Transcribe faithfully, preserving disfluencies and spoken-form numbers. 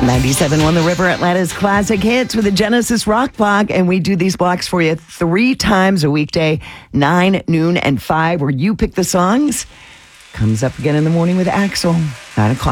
ninety-seven point one The River, Atlanta's classic hits with the Genesis Rock Block. And we do these blocks for you three times a weekday, nine, noon, and five, where you pick the songs. Comes up again in the morning with Axel, nine o'clock.